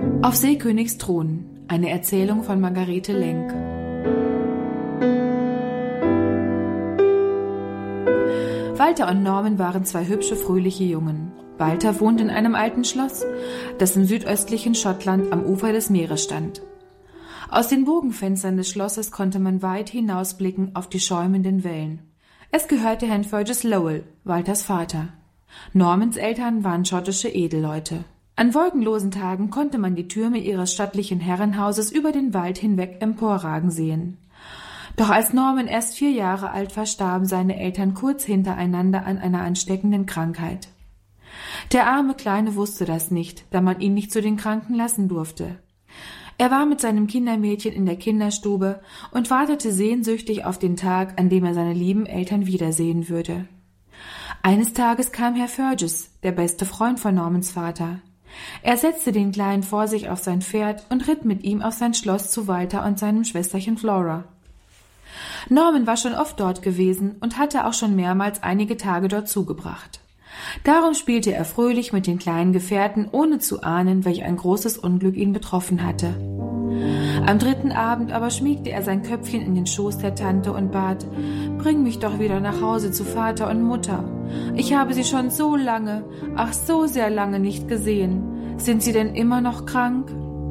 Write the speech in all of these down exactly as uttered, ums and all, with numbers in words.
Auf Seekönigs Thron, eine Erzählung von Margarete Lenk. Walter und Norman waren zwei hübsche, fröhliche Jungen. Walter wohnte in einem alten Schloss, das im südöstlichen Schottland am Ufer des Meeres stand. Aus den Bogenfenstern des Schlosses konnte man weit hinausblicken auf die schäumenden Wellen. Es gehörte Herrn Fergus Lowell, Walters Vater. Normans Eltern waren schottische Edelleute. An wolkenlosen Tagen konnte man die Türme ihres stattlichen Herrenhauses über den Wald hinweg emporragen sehen. Doch als Norman erst vier Jahre alt war, starben seine Eltern kurz hintereinander an einer ansteckenden Krankheit. Der arme Kleine wusste das nicht, da man ihn nicht zu den Kranken lassen durfte. Er war mit seinem Kindermädchen in der Kinderstube und wartete sehnsüchtig auf den Tag, an dem er seine lieben Eltern wiedersehen würde. Eines Tages kam Herr Fergus, der beste Freund von Normans Vater. Er setzte den Kleinen vor sich auf sein Pferd und ritt mit ihm auf sein Schloss zu Walter und seinem Schwesterchen Flora. Norman war schon oft dort gewesen und hatte auch schon mehrmals einige Tage dort zugebracht. Darum spielte er fröhlich mit den kleinen Gefährten, ohne zu ahnen, welch ein großes Unglück ihn betroffen hatte. Am dritten Abend aber schmiegte er sein Köpfchen in den Schoß der Tante und bat: »Bring mich doch wieder nach Hause zu Vater und Mutter. Ich habe sie schon so lange, ach so sehr lange nicht gesehen. Sind sie denn immer noch krank?«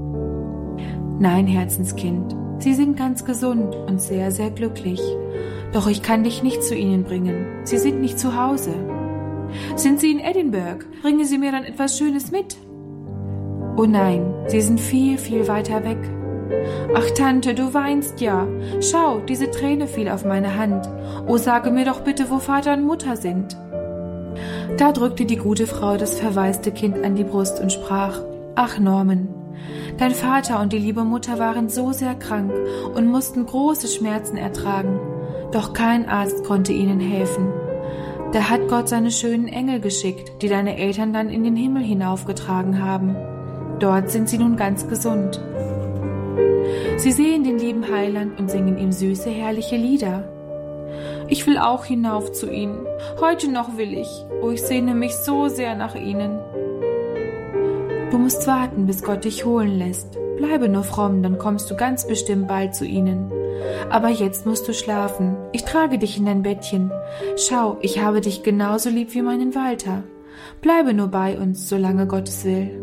»Nein, Herzenskind, sie sind ganz gesund und sehr, sehr glücklich. Doch ich kann dich nicht zu ihnen bringen. Sie sind nicht zu Hause.« »Sind Sie in Edinburgh? Bringen Sie mir dann etwas Schönes mit?« »Oh nein, sie sind viel, viel weiter weg.« »Ach, Tante, du weinst ja. Schau, diese Träne fiel auf meine Hand. Oh, sage mir doch bitte, wo Vater und Mutter sind.« Da drückte die gute Frau das verwaiste Kind an die Brust und sprach: »Ach, Norman, dein Vater und die liebe Mutter waren so sehr krank und mussten große Schmerzen ertragen. Doch kein Arzt konnte ihnen helfen. Da hat Gott seine schönen Engel geschickt, die deine Eltern dann in den Himmel hinaufgetragen haben. Dort sind sie nun ganz gesund. Sie sehen den lieben Heiland und singen ihm süße, herrliche Lieder. Ich will auch hinauf zu ihnen. Heute noch will ich. Oh, ich sehne mich so sehr nach ihnen.« »Du musst warten, bis Gott dich holen lässt. Bleibe nur fromm, dann kommst du ganz bestimmt bald zu ihnen. Aber jetzt musst du schlafen. Ich trage dich in dein Bettchen. Schau, ich habe dich genauso lieb wie meinen Walter. Bleibe nur bei uns, solange Gott es will.«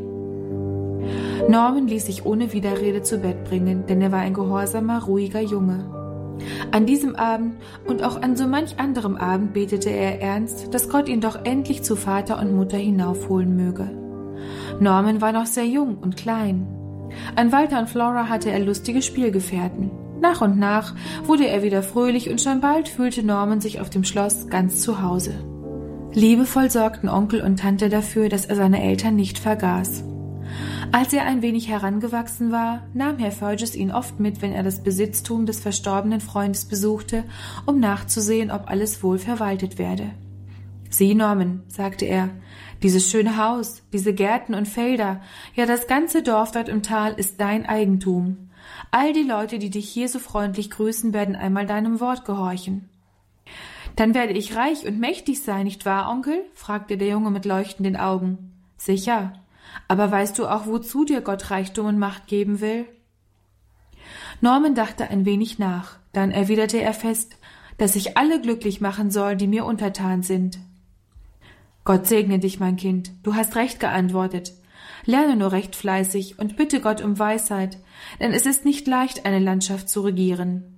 Norman ließ sich ohne Widerrede zu Bett bringen, denn er war ein gehorsamer, ruhiger Junge. An diesem Abend und auch an so manch anderem Abend betete er ernst, dass Gott ihn doch endlich zu Vater und Mutter hinaufholen möge. Norman war noch sehr jung und klein. An Walter und Flora hatte er lustige Spielgefährten. Nach und nach wurde er wieder fröhlich und schon bald fühlte Norman sich auf dem Schloss ganz zu Hause. Liebevoll sorgten Onkel und Tante dafür, dass er seine Eltern nicht vergaß. Als er ein wenig herangewachsen war, nahm Herr Fergus ihn oft mit, wenn er das Besitztum des verstorbenen Freundes besuchte, um nachzusehen, ob alles wohl verwaltet werde. »Sieh, Norman«, sagte er, »dieses schöne Haus, diese Gärten und Felder, ja das ganze Dorf dort im Tal ist dein Eigentum. All die Leute, die dich hier so freundlich grüßen, werden einmal deinem Wort gehorchen.« »Dann werde ich reich und mächtig sein, nicht wahr, Onkel?« fragte der Junge mit leuchtenden Augen. »Sicher. Aber weißt du auch, wozu dir Gott Reichtum und Macht geben will?« Norman dachte ein wenig nach. Dann erwiderte er fest, dass sich alle glücklich machen soll, die mir untertan sind. »Gott segne dich, mein Kind. Du hast recht geantwortet. Lerne nur recht fleißig und bitte Gott um Weisheit, denn es ist nicht leicht, eine Landschaft zu regieren.«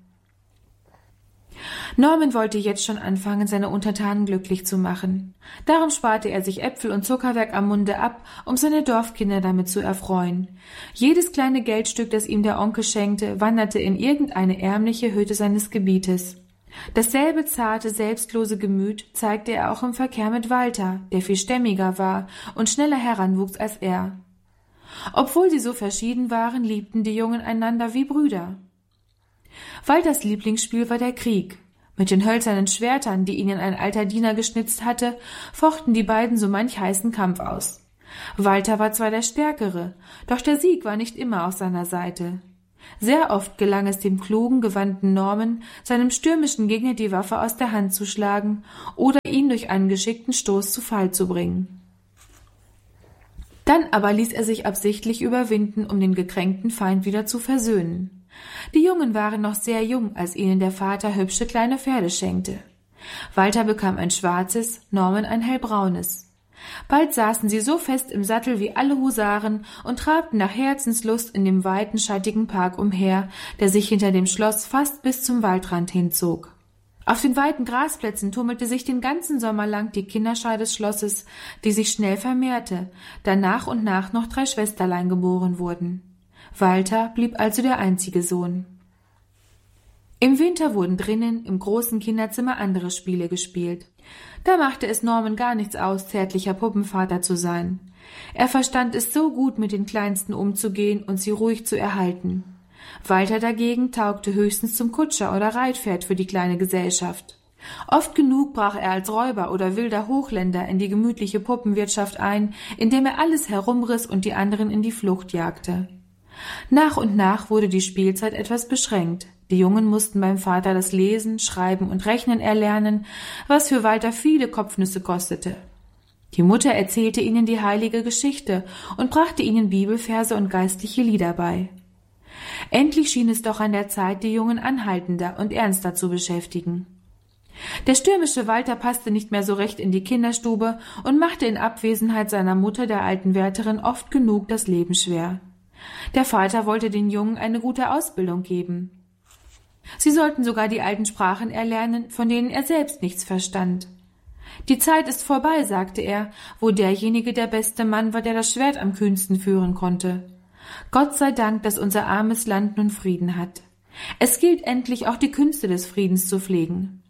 Norman wollte jetzt schon anfangen, seine Untertanen glücklich zu machen. Darum sparte er sich Äpfel und Zuckerwerk am Munde ab, um seine Dorfkinder damit zu erfreuen. Jedes kleine Geldstück, das ihm der Onkel schenkte, wanderte in irgendeine ärmliche Hütte seines Gebietes. Dasselbe zarte, selbstlose Gemüt zeigte er auch im Verkehr mit Walter, der viel stämmiger war und schneller heranwuchs als er. Obwohl sie so verschieden waren, liebten die Jungen einander wie Brüder. Walters Lieblingsspiel war der Krieg. Mit den hölzernen Schwertern, die ihnen ein alter Diener geschnitzt hatte, fochten die beiden so manch heißen Kampf aus. Walter war zwar der Stärkere, doch der Sieg war nicht immer auf seiner Seite. Sehr oft gelang es dem klugen, gewandten Norman, seinem stürmischen Gegner die Waffe aus der Hand zu schlagen oder ihn durch einen geschickten Stoß zu Fall zu bringen. Dann aber ließ er sich absichtlich überwinden, um den gekränkten Feind wieder zu versöhnen. Die Jungen waren noch sehr jung, als ihnen der Vater hübsche kleine Pferde schenkte. Walter bekam ein schwarzes, Norman ein hellbraunes. Bald saßen sie so fest im Sattel wie alle Husaren und trabten nach Herzenslust in dem weiten, schattigen Park umher, der sich hinter dem Schloss fast bis zum Waldrand hinzog. Auf den weiten Grasplätzen tummelte sich den ganzen Sommer lang die Kinderschar des Schlosses, die sich schnell vermehrte, da nach und nach noch drei Schwesterlein geboren wurden. Walter blieb also der einzige Sohn. Im Winter wurden drinnen im großen Kinderzimmer andere Spiele gespielt. Da machte es Norman gar nichts aus, zärtlicher Puppenvater zu sein. Er verstand es so gut, mit den Kleinsten umzugehen und sie ruhig zu erhalten. Walter dagegen taugte höchstens zum Kutscher oder Reitpferd für die kleine Gesellschaft. Oft genug brach er als Räuber oder wilder Hochländer in die gemütliche Puppenwirtschaft ein, indem er alles herumriss und die anderen in die Flucht jagte. Nach und nach wurde die Spielzeit etwas beschränkt. Die Jungen mussten beim Vater das Lesen, Schreiben und Rechnen erlernen, was für Walter viele Kopfnüsse kostete. Die Mutter erzählte ihnen die heilige Geschichte und brachte ihnen Bibelverse und geistliche Lieder bei. Endlich schien es doch an der Zeit, die Jungen anhaltender und ernster zu beschäftigen. Der stürmische Walter passte nicht mehr so recht in die Kinderstube und machte in Abwesenheit seiner Mutter, der alten Wärterin, oft genug das Leben schwer. Der Vater wollte den Jungen eine gute Ausbildung geben. Sie sollten sogar die alten Sprachen erlernen, von denen er selbst nichts verstand. Die Zeit ist vorbei, sagte er, wo derjenige der beste Mann war, der das Schwert am kühnsten führen konnte. Gott sei Dank, dass unser armes Land nun Frieden hat. Es gilt endlich auch die Künste des Friedens zu pflegen.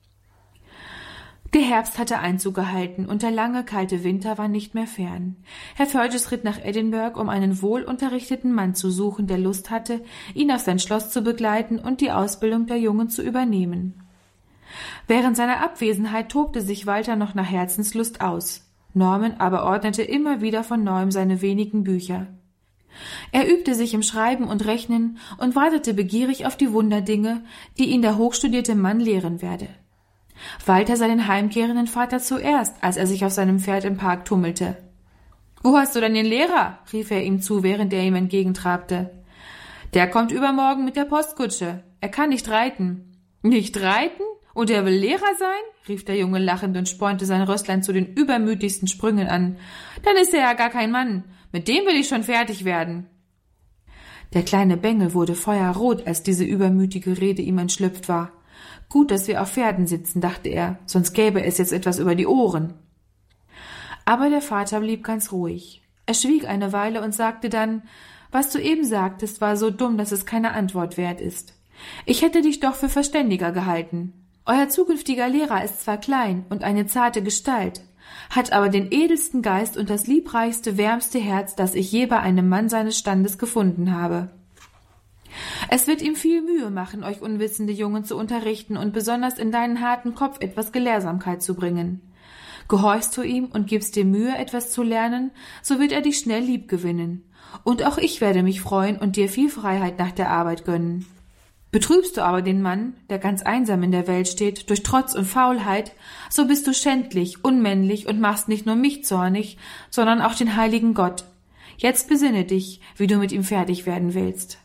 Der Herbst hatte Einzug gehalten und der lange, kalte Winter war nicht mehr fern. Herr Fergus ritt nach Edinburgh, um einen wohlunterrichteten Mann zu suchen, der Lust hatte, ihn auf sein Schloss zu begleiten und die Ausbildung der Jungen zu übernehmen. Während seiner Abwesenheit tobte sich Walter noch nach Herzenslust aus. Norman aber ordnete immer wieder von neuem seine wenigen Bücher. Er übte sich im Schreiben und Rechnen und wartete begierig auf die Wunderdinge, die ihn der hochstudierte Mann lehren werde. Walter sah den heimkehrenden Vater zuerst, als er sich auf seinem Pferd im Park tummelte. »Wo hast du denn den Lehrer?« rief er ihm zu, während er ihm entgegentrabte. »Der kommt übermorgen mit der Postkutsche. Er kann nicht reiten.« »Nicht reiten? Und er will Lehrer sein?« rief der Junge lachend und spornte sein Rösslein zu den übermütigsten Sprüngen an. »Dann ist er ja gar kein Mann. Mit dem will ich schon fertig werden.« Der kleine Bengel wurde feuerrot, als diese übermütige Rede ihm entschlüpft war. Gut, dass wir auf Pferden sitzen, dachte er, sonst gäbe es jetzt etwas über die Ohren. Aber der Vater blieb ganz ruhig. Er schwieg eine Weile und sagte dann, »Was du eben sagtest, war so dumm, dass es keine Antwort wert ist. Ich hätte dich doch für verständiger gehalten. Euer zukünftiger Lehrer ist zwar klein und eine zarte Gestalt, hat aber den edelsten Geist und das liebreichste, wärmste Herz, das ich je bei einem Mann seines Standes gefunden habe. Es wird ihm viel Mühe machen, euch unwissende Jungen zu unterrichten und besonders in deinen harten Kopf etwas Gelehrsamkeit zu bringen. Gehorchst du ihm und gibst dir Mühe, etwas zu lernen, so wird er dich schnell liebgewinnen. Und auch ich werde mich freuen und dir viel Freiheit nach der Arbeit gönnen. Betrübst du aber den Mann, der ganz einsam in der Welt steht, durch Trotz und Faulheit, so bist du schändlich, unmännlich und machst nicht nur mich zornig, sondern auch den heiligen Gott. Jetzt besinne dich, wie du mit ihm fertig werden willst.«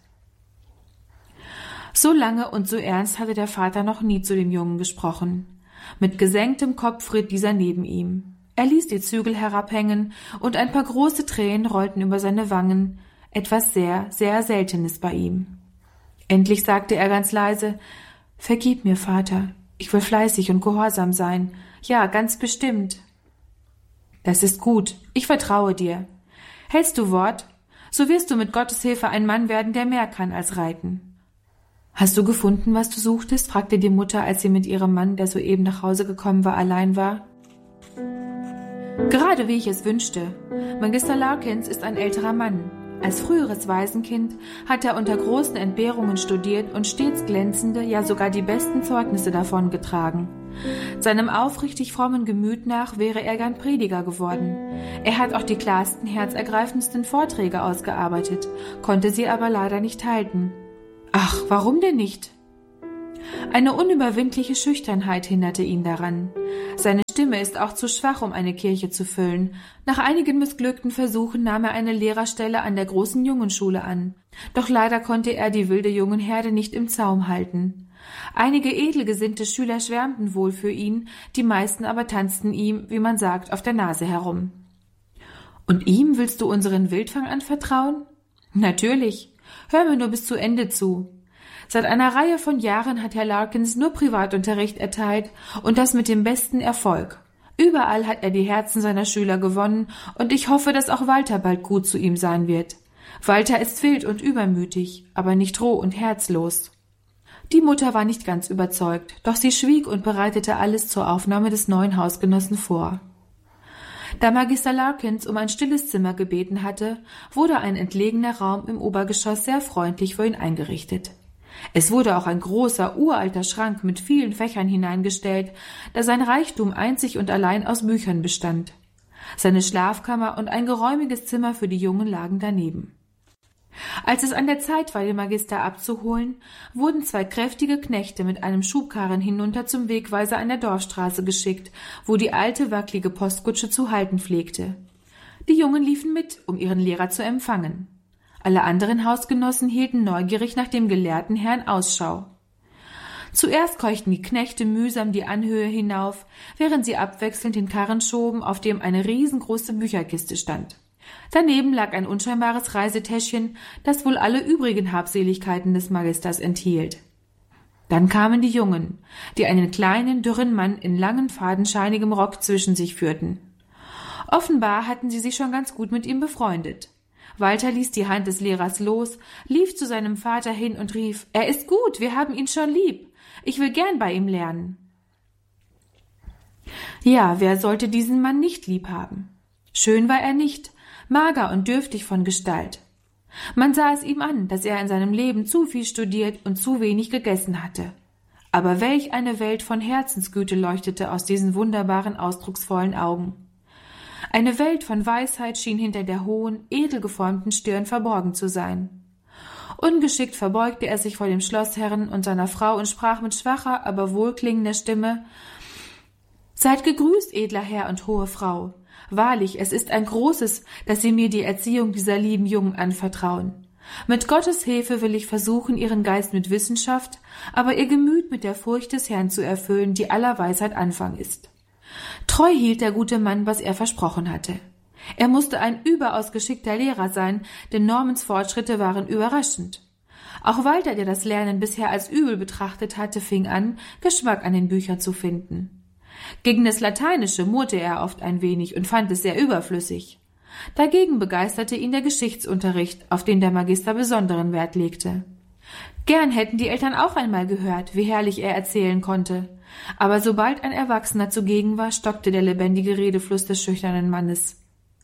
So lange und so ernst hatte der Vater noch nie zu dem Jungen gesprochen. Mit gesenktem Kopf ritt dieser neben ihm. Er ließ die Zügel herabhängen, und ein paar große Tränen rollten über seine Wangen, etwas sehr, sehr Seltenes bei ihm. Endlich sagte er ganz leise, »Vergib mir, Vater, ich will fleißig und gehorsam sein, ja, ganz bestimmt.« »Das ist gut, ich vertraue dir. Hältst du Wort, so wirst du mit Gottes Hilfe ein Mann werden, der mehr kann als reiten.« »Hast du gefunden, was du suchtest?« fragte die Mutter, als sie mit ihrem Mann, der soeben nach Hause gekommen war, allein war. »Gerade wie ich es wünschte. Magister Larkins ist ein älterer Mann. Als früheres Waisenkind hat er unter großen Entbehrungen studiert und stets glänzende, ja sogar die besten Zeugnisse davongetragen. Seinem aufrichtig frommen Gemüt nach wäre er gern Prediger geworden. Er hat auch die klarsten, herzergreifendsten Vorträge ausgearbeitet, konnte sie aber leider nicht halten.« »Ach, warum denn nicht?« Eine unüberwindliche Schüchternheit hinderte ihn daran. Seine Stimme ist auch zu schwach, um eine Kirche zu füllen. Nach einigen missglückten Versuchen nahm er eine Lehrerstelle an der großen Jungenschule an. Doch leider konnte er die wilde Jungenherde nicht im Zaum halten. Einige edelgesinnte Schüler schwärmten wohl für ihn, die meisten aber tanzten ihm, wie man sagt, auf der Nase herum. »Und ihm willst du unseren Wildfang anvertrauen?« »Natürlich. Hör mir nur bis zu Ende zu. Seit einer Reihe von Jahren hat Herr Larkins nur Privatunterricht erteilt und das mit dem besten Erfolg. Überall hat er die Herzen seiner Schüler gewonnen und ich hoffe, dass auch Walter bald gut zu ihm sein wird. Walter ist wild und übermütig, aber nicht roh und herzlos.« Die Mutter war nicht ganz überzeugt, doch sie schwieg und bereitete alles zur Aufnahme des neuen Hausgenossen vor. Da Magister Larkins um ein stilles Zimmer gebeten hatte, wurde ein entlegener Raum im Obergeschoss sehr freundlich für ihn eingerichtet. Es wurde auch ein großer, uralter Schrank mit vielen Fächern hineingestellt, da sein Reichtum einzig und allein aus Büchern bestand. Seine Schlafkammer und ein geräumiges Zimmer für die Jungen lagen daneben. Als es an der Zeit war, den Magister abzuholen, wurden zwei kräftige Knechte mit einem Schubkarren hinunter zum Wegweiser an der Dorfstraße geschickt, wo die alte, wackelige Postkutsche zu halten pflegte. Die Jungen liefen mit, um ihren Lehrer zu empfangen. Alle anderen Hausgenossen hielten neugierig nach dem gelehrten Herrn Ausschau. Zuerst keuchten die Knechte mühsam die Anhöhe hinauf, während sie abwechselnd den Karren schoben, auf dem eine riesengroße Bücherkiste stand. Daneben lag ein unscheinbares Reisetäschchen, das wohl alle übrigen Habseligkeiten des Magisters enthielt. Dann kamen die Jungen, die einen kleinen, dürren Mann in langem, fadenscheinigem Rock zwischen sich führten. Offenbar hatten sie sich schon ganz gut mit ihm befreundet. Walter ließ die Hand des Lehrers los, lief zu seinem Vater hin und rief: »Er ist gut, wir haben ihn schon lieb. Ich will gern bei ihm lernen.« Ja, wer sollte diesen Mann nicht lieb haben? Schön war er nicht, mager und dürftig von Gestalt. Man sah es ihm an, dass er in seinem Leben zu viel studiert und zu wenig gegessen hatte. Aber welch eine Welt von Herzensgüte leuchtete aus diesen wunderbaren, ausdrucksvollen Augen. Eine Welt von Weisheit schien hinter der hohen, edel geformten Stirn verborgen zu sein. Ungeschickt verbeugte er sich vor dem Schlossherrn und seiner Frau und sprach mit schwacher, aber wohlklingender Stimme: »Seid gegrüßt, edler Herr und hohe Frau. Wahrlich, es ist ein großes, dass Sie mir die Erziehung dieser lieben Jungen anvertrauen. Mit Gottes Hilfe will ich versuchen, Ihren Geist mit Wissenschaft, aber Ihr Gemüt mit der Furcht des Herrn zu erfüllen, die aller Weisheit Anfang ist.« Treu hielt der gute Mann, was er versprochen hatte. Er musste ein überaus geschickter Lehrer sein, denn Normans Fortschritte waren überraschend. Auch Walter, der das Lernen bisher als übel betrachtet hatte, fing an, Geschmack an den Büchern zu finden. Gegen das Lateinische murrte er oft ein wenig und fand es sehr überflüssig. Dagegen begeisterte ihn der Geschichtsunterricht, auf den der Magister besonderen Wert legte. Gern hätten die Eltern auch einmal gehört, wie herrlich er erzählen konnte. Aber sobald ein Erwachsener zugegen war, stockte der lebendige Redefluss des schüchternen Mannes.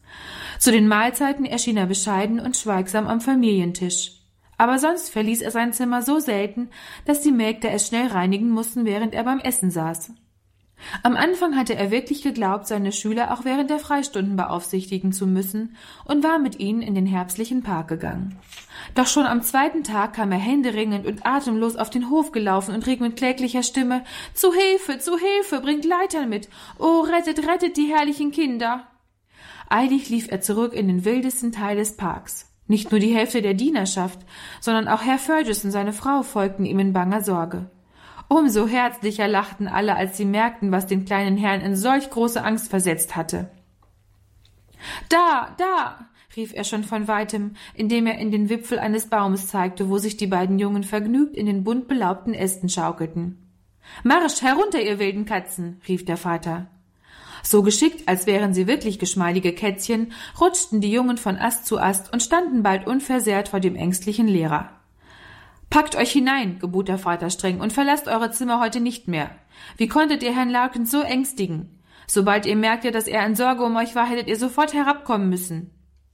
Zu den Mahlzeiten erschien er bescheiden und schweigsam am Familientisch. Aber sonst verließ er sein Zimmer so selten, dass die Mägde es schnell reinigen mussten, während er beim Essen saß. Am Anfang hatte er wirklich geglaubt, seine Schüler auch während der Freistunden beaufsichtigen zu müssen und war mit ihnen in den herbstlichen Park gegangen. Doch schon am zweiten Tag kam er händeringend und atemlos auf den Hof gelaufen und rief mit kläglicher Stimme: »Zu Hilfe, zu Hilfe, bringt Leitern mit! Oh, rettet, rettet die herrlichen Kinder!« Eilig lief er zurück in den wildesten Teil des Parks. Nicht nur die Hälfte der Dienerschaft, sondern auch Herr Fergus und seine Frau folgten ihm in banger Sorge. Umso herzlicher lachten alle, als sie merkten, was den kleinen Herrn in solch große Angst versetzt hatte. »Da, da!« rief er schon von weitem, indem er in den Wipfel eines Baumes zeigte, wo sich die beiden Jungen vergnügt in den bunt belaubten Ästen schaukelten. »Marsch, herunter, ihr wilden Katzen!« rief der Vater. So geschickt, als wären sie wirklich geschmeidige Kätzchen, rutschten die Jungen von Ast zu Ast und standen bald unversehrt vor dem ängstlichen Lehrer. »Packt euch hinein«, gebot der Vater streng, »und verlasst eure Zimmer heute nicht mehr. Wie konntet ihr Herrn Larkins so ängstigen? Sobald ihr merktet, dass er in Sorge um euch war, hättet ihr sofort herabkommen müssen.«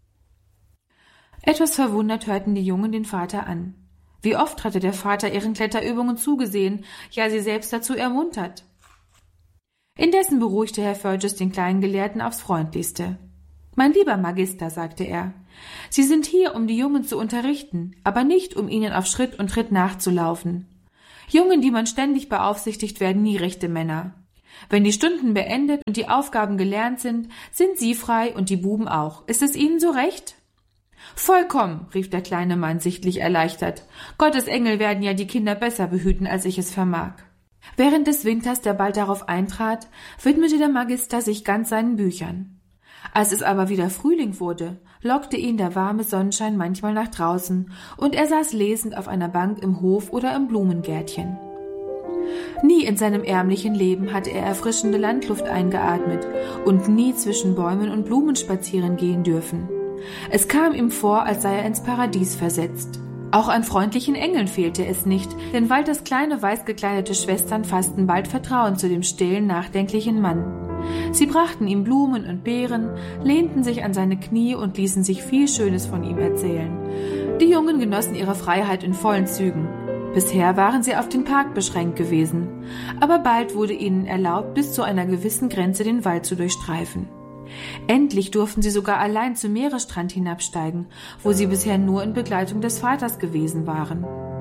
Etwas verwundert hörten die Jungen den Vater an. Wie oft hatte der Vater ihren Kletterübungen zugesehen, ja sie selbst dazu ermuntert. Indessen beruhigte Herr Fergus den kleinen Gelehrten aufs Freundlichste. »Mein lieber Magister«, sagte er, »Sie sind hier, um die Jungen zu unterrichten, aber nicht, um ihnen auf Schritt und Tritt nachzulaufen. Jungen, die man ständig beaufsichtigt, werden nie rechte Männer. Wenn die Stunden beendet und die Aufgaben gelernt sind, sind sie frei und die Buben auch. Ist es Ihnen so recht?« »Vollkommen«, rief der kleine Mann sichtlich erleichtert. »Gottes Engel werden ja die Kinder besser behüten, als ich es vermag.« Während des Winters, der bald darauf eintrat, widmete der Magister sich ganz seinen Büchern. Als es aber wieder Frühling wurde, lockte ihn der warme Sonnenschein manchmal nach draußen und er saß lesend auf einer Bank im Hof oder im Blumengärtchen. Nie in seinem ärmlichen Leben hatte er erfrischende Landluft eingeatmet und nie zwischen Bäumen und Blumen spazieren gehen dürfen. Es kam ihm vor, als sei er ins Paradies versetzt. Auch an freundlichen Engeln fehlte es nicht, denn Walters kleine weiß gekleidete Schwestern fassten bald Vertrauen zu dem stillen, nachdenklichen Mann. Sie brachten ihm Blumen und Beeren, lehnten sich an seine Knie und ließen sich viel Schönes von ihm erzählen. Die Jungen genossen ihre Freiheit in vollen Zügen. Bisher waren sie auf den Park beschränkt gewesen, aber bald wurde ihnen erlaubt, bis zu einer gewissen Grenze den Wald zu durchstreifen. Endlich durften sie sogar allein zum Meeresstrand hinabsteigen, wo sie bisher nur in Begleitung des Vaters gewesen waren.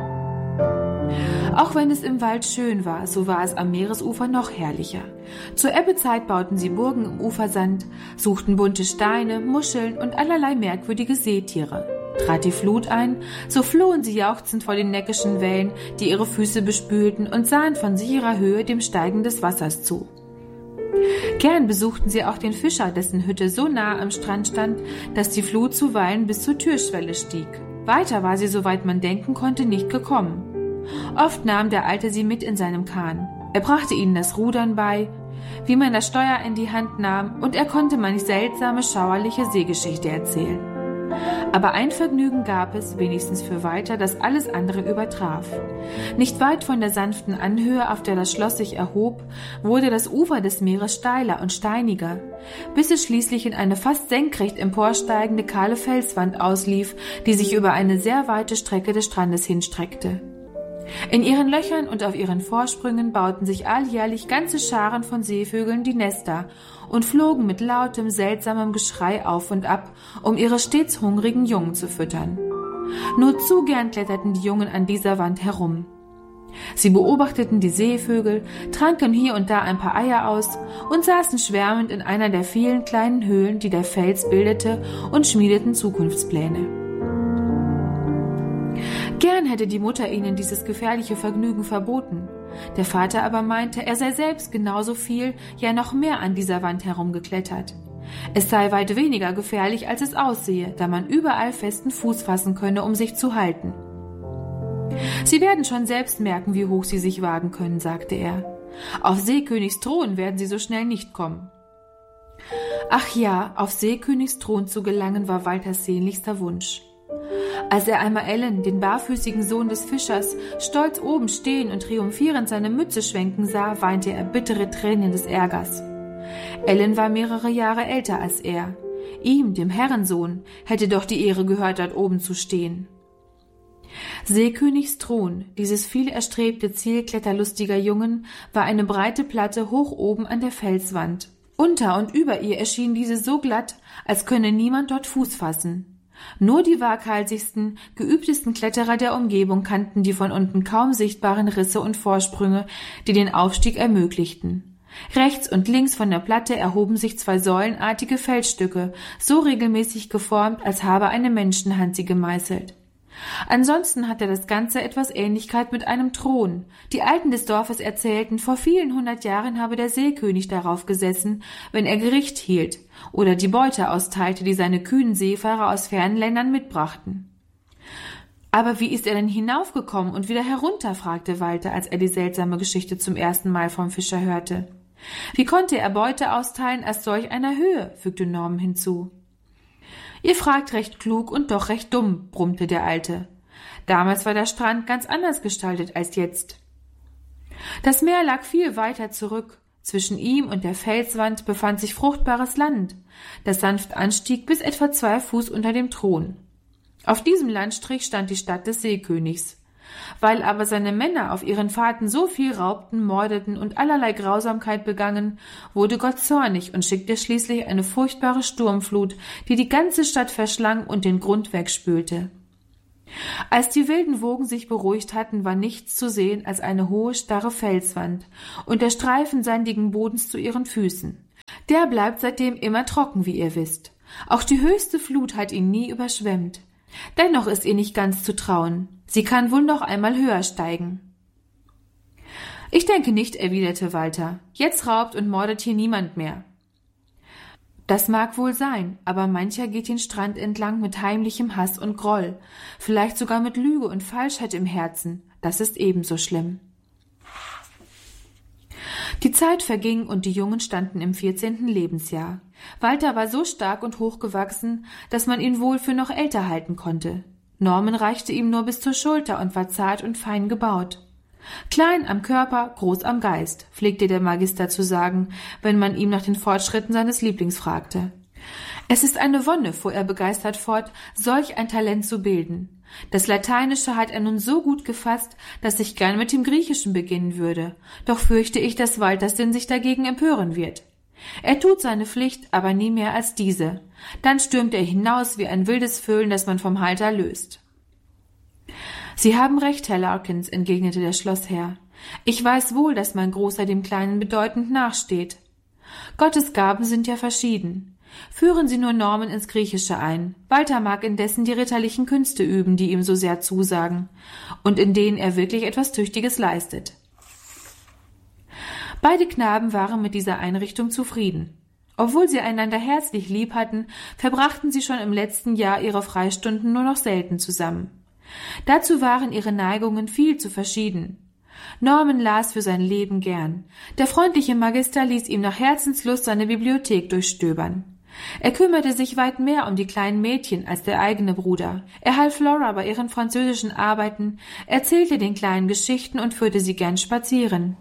Auch wenn es im Wald schön war, so war es am Meeresufer noch herrlicher. Zur Ebbezeit bauten sie Burgen im Ufersand, suchten bunte Steine, Muscheln und allerlei merkwürdige Seetiere. Trat die Flut ein, so flohen sie jauchzend vor den neckischen Wellen, die ihre Füße bespülten, und sahen von sicherer Höhe dem Steigen des Wassers zu. Gern besuchten sie auch den Fischer, dessen Hütte so nah am Strand stand, dass die Flut zuweilen bis zur Türschwelle stieg. Weiter war sie, soweit man denken konnte, nicht gekommen. Oft nahm der Alte sie mit in seinem Kahn. Er brachte ihnen das Rudern bei, wie man das Steuer in die Hand nahm, und er konnte manch seltsame, schauerliche Seegeschichte erzählen. Aber ein Vergnügen gab es, wenigstens für Walter, das alles andere übertraf. Nicht weit von der sanften Anhöhe, auf der das Schloss sich erhob, wurde das Ufer des Meeres steiler und steiniger, bis es schließlich in eine fast senkrecht emporsteigende kahle Felswand auslief, die sich über eine sehr weite Strecke des Strandes hinstreckte. In ihren Löchern und auf ihren Vorsprüngen bauten sich alljährlich ganze Scharen von Seevögeln die Nester und flogen mit lautem, seltsamem Geschrei auf und ab, um ihre stets hungrigen Jungen zu füttern. Nur zu gern kletterten die Jungen an dieser Wand herum. Sie beobachteten die Seevögel, tranken hier und da ein paar Eier aus und saßen schwärmend in einer der vielen kleinen Höhlen, die der Fels bildete, und schmiedeten Zukunftspläne. Gern hätte die Mutter ihnen dieses gefährliche Vergnügen verboten. Der Vater aber meinte, er sei selbst genauso viel, ja noch mehr an dieser Wand herumgeklettert. Es sei weit weniger gefährlich, als es aussehe, da man überall festen Fuß fassen könne, um sich zu halten. Sie werden schon selbst merken, wie hoch sie sich wagen können, sagte er. Auf Seekönigs Thron werden sie so schnell nicht kommen. Ach ja, auf Seekönigs Thron zu gelangen, war Walters sehnlichster Wunsch. Als er einmal Ellen, den barfüßigen Sohn des Fischers, stolz oben stehen und triumphierend seine Mütze schwenken sah, weinte er bittere Tränen des Ärgers. Ellen war mehrere Jahre älter als er. Ihm, dem Herrensohn, hätte doch die Ehre gehört, dort oben zu stehen. Seekönigs Thron, dieses viel erstrebte Ziel kletterlustiger Jungen, war eine breite Platte hoch oben an der Felswand. Unter und über ihr erschien diese so glatt, als könne niemand dort Fuß fassen. Nur die waghalsigsten, geübtesten Kletterer der Umgebung kannten die von unten kaum sichtbaren Risse und Vorsprünge, die den Aufstieg ermöglichten. Rechts und links von der Platte erhoben sich zwei säulenartige Felsstücke, so regelmäßig geformt, als habe eine Menschenhand sie gemeißelt. Ansonsten hatte das Ganze etwas Ähnlichkeit mit einem Thron. Die Alten des Dorfes erzählten, vor vielen hundert Jahren habe der Seekönig darauf gesessen, wenn er Gericht hielt oder die Beute austeilte, die seine kühnen Seefahrer aus fernen Ländern mitbrachten. »Aber wie ist er denn hinaufgekommen und wieder herunter?« fragte Walter, als er die seltsame Geschichte zum ersten Mal vom Fischer hörte. »Wie konnte er Beute austeilen aus solch einer Höhe?« fügte Norman hinzu. »Ihr fragt recht klug und doch recht dumm«, brummte der Alte. »Damals war der Strand ganz anders gestaltet als jetzt. Das Meer lag viel weiter zurück. Zwischen ihm und der Felswand befand sich fruchtbares Land, das sanft anstieg bis etwa zwei Fuß unter dem Thron. Auf diesem Landstrich stand die Stadt des Seekönigs. Weil aber seine Männer auf ihren Fahrten so viel raubten, mordeten und allerlei Grausamkeit begangen, wurde Gott zornig und schickte schließlich eine furchtbare Sturmflut, die die ganze Stadt verschlang und den Grund wegspülte. Als die wilden Wogen sich beruhigt hatten, war nichts zu sehen als eine hohe, starre Felswand und der Streifen sandigen Bodens zu ihren Füßen. Der bleibt seitdem immer trocken, wie ihr wisst. Auch die höchste Flut hat ihn nie überschwemmt. Dennoch ist ihr nicht ganz zu trauen. Sie kann wohl noch einmal höher steigen. Ich denke nicht, erwiderte Walter. Jetzt raubt und mordet hier niemand mehr. Das mag wohl sein, aber mancher geht den Strand entlang mit heimlichem Hass und Groll, vielleicht sogar mit Lüge und Falschheit im Herzen. Das ist ebenso schlimm. Die Zeit verging und die Jungen standen im vierzehnten Lebensjahr. Walter war so stark und hochgewachsen, dass man ihn wohl für noch älter halten konnte. Norman reichte ihm nur bis zur Schulter und war zart und fein gebaut. Klein am Körper, groß am Geist, pflegte der Magister zu sagen, wenn man ihm nach den Fortschritten seines Lieblings fragte. Es ist eine Wonne, fuhr er begeistert fort, solch ein Talent zu bilden. Das Lateinische hat er nun so gut gefasst, dass ich gern mit dem Griechischen beginnen würde, doch fürchte ich, dass Waltersinn sich dagegen empören wird. Er tut seine Pflicht, aber nie mehr als diese. Dann stürmt er hinaus wie ein wildes Vögeln, das man vom Halter löst. »Sie haben recht, Herr Larkins«, entgegnete der Schlossherr. »Ich weiß wohl, dass mein Großer dem Kleinen bedeutend nachsteht. Gottes Gaben sind ja verschieden. Führen Sie nur Norman ins Griechische ein. Walter mag indessen die ritterlichen Künste üben, die ihm so sehr zusagen, und in denen er wirklich etwas Tüchtiges leistet.« Beide Knaben waren mit dieser Einrichtung zufrieden. Obwohl sie einander herzlich lieb hatten, verbrachten sie schon im letzten Jahr ihre Freistunden nur noch selten zusammen. Dazu waren ihre Neigungen viel zu verschieden. Norman las für sein Leben gern. Der freundliche Magister ließ ihm nach Herzenslust seine Bibliothek durchstöbern. Er kümmerte sich weit mehr um die kleinen Mädchen als der eigene Bruder. Er half Flora bei ihren französischen Arbeiten, erzählte den Kleinen Geschichten und führte sie gern spazieren.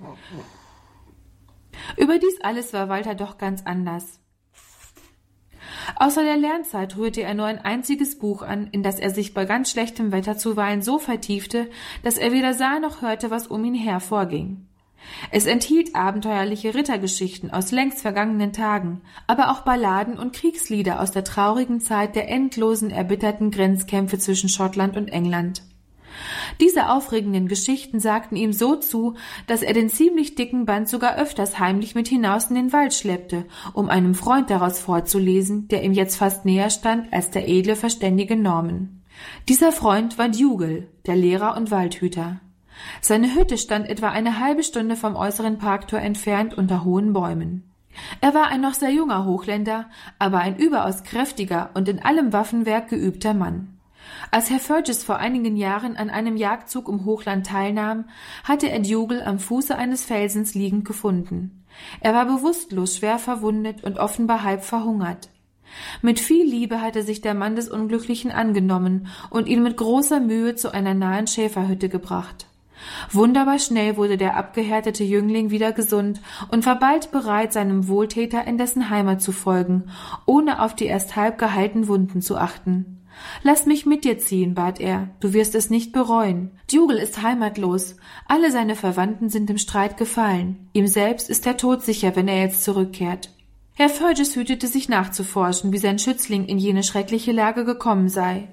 Überdies alles war Walter doch ganz anders. Außer der Lernzeit rührte er nur ein einziges Buch an, in das er sich bei ganz schlechtem Wetter zuweilen so vertiefte, dass er weder sah noch hörte, was um ihn her vorging. Es enthielt abenteuerliche Rittergeschichten aus längst vergangenen Tagen, aber auch Balladen und Kriegslieder aus der traurigen Zeit der endlosen, erbitterten Grenzkämpfe zwischen Schottland und England. Diese aufregenden Geschichten sagten ihm so zu, dass er den ziemlich dicken Band sogar öfters heimlich mit hinaus in den Wald schleppte, um einem Freund daraus vorzulesen, der ihm jetzt fast näher stand als der edle, verständige Norman. Dieser Freund war Dougal, der Lehrer und Waldhüter. Seine Hütte stand etwa eine halbe Stunde vom äußeren Parktor entfernt unter hohen Bäumen. Er war ein noch sehr junger Hochländer, aber ein überaus kräftiger und in allem Waffenwerk geübter Mann. Als Herr Fergus vor einigen Jahren an einem Jagdzug im Hochland teilnahm, hatte er Dougal am Fuße eines Felsens liegend gefunden. Er war bewusstlos, schwer verwundet und offenbar halb verhungert. Mit viel Liebe hatte sich der Mann des Unglücklichen angenommen und ihn mit großer Mühe zu einer nahen Schäferhütte gebracht. Wunderbar schnell wurde der abgehärtete Jüngling wieder gesund und war bald bereit, seinem Wohltäter in dessen Heimat zu folgen, ohne auf die erst halb geheilten Wunden zu achten. »Lass mich mit dir ziehen«, bat er, »du wirst es nicht bereuen. Dougal ist heimatlos, alle seine Verwandten sind im Streit gefallen. Ihm selbst ist der Tod sicher, wenn er jetzt zurückkehrt.« Herr Fergus hütete sich nachzuforschen, wie sein Schützling in jene schreckliche Lage gekommen sei.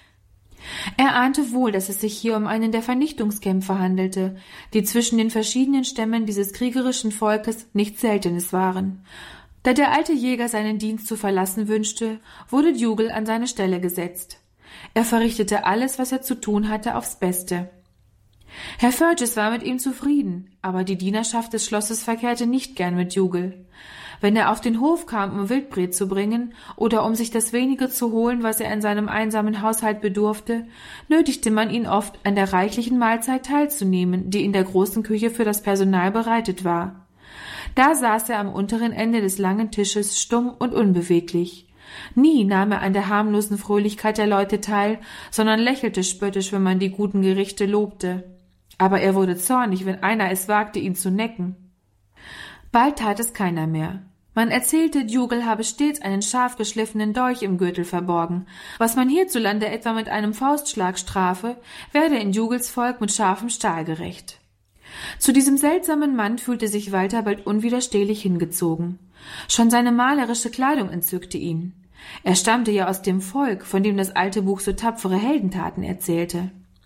Er ahnte wohl, dass es sich hier um einen der Vernichtungskämpfe handelte, die zwischen den verschiedenen Stämmen dieses kriegerischen Volkes nichts Seltenes waren. Da der alte Jäger seinen Dienst zu verlassen wünschte, wurde Dougal an seine Stelle gesetzt. Er verrichtete alles, was er zu tun hatte, aufs Beste. Herr Fergus war mit ihm zufrieden, aber die Dienerschaft des Schlosses verkehrte nicht gern mit Dougal. Wenn er auf den Hof kam, um Wildbret zu bringen oder um sich das wenige zu holen, was er in seinem einsamen Haushalt bedurfte, nötigte man ihn oft, an der reichlichen Mahlzeit teilzunehmen, die in der großen Küche für das Personal bereitet war. Da saß er am unteren Ende des langen Tisches, stumm und unbeweglich. Nie nahm er an der harmlosen Fröhlichkeit der Leute teil, sondern lächelte spöttisch, wenn man die guten Gerichte lobte. Aber er wurde zornig, wenn einer es wagte, ihn zu necken. Bald tat es keiner mehr. Man erzählte, Dougal habe stets einen scharf geschliffenen Dolch im Gürtel verborgen. Was man hierzulande etwa mit einem Faustschlag strafe, werde in Dougals Volk mit scharfem Stahl gerecht. Zu diesem seltsamen Mann fühlte sich Walter bald unwiderstehlich hingezogen. Schon seine malerische Kleidung entzückte ihn. Er stammte ja aus dem Volk, von dem das alte Buch so tapfere Heldentaten erzählte.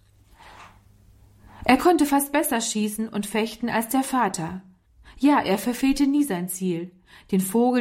Er konnte fast besser schießen und fechten als der Vater. Ja, er verfehlte nie sein Ziel, den Vogel